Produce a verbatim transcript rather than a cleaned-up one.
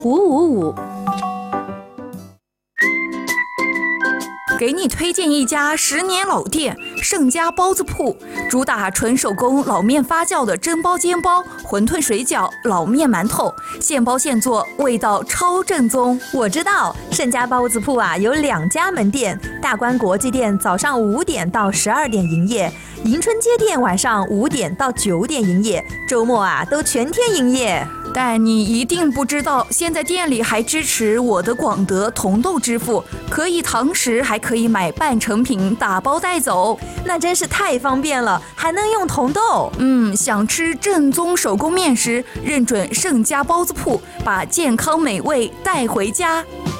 五五五，给你推荐一家十年老店盛家包子铺，主打纯手工老面发酵的蒸包煎包、馄饨水饺、老面馒头，现包现做，味道超正宗。 我知道盛家包子铺啊有两家门店，大观国际店早上五点到十二点营业，迎春街店晚上五点到九点营业，周末啊都全天营业。 但你一定不知道，现在店里还支持我的广德同豆支付，可以堂食，还可以买半成品打包带走， 那真是太方便了，还能用同豆。 嗯，想吃正宗手工面食，认准盛家包子铺，把健康美味带回家。